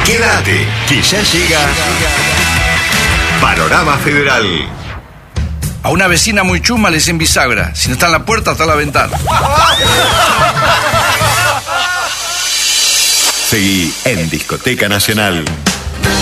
Quédate, que ya llega Panorama Federal. A una vecina muy chuma le dicen bisagra. Si no está en la puerta, está en la ventana. Seguí en Discoteca Nacional.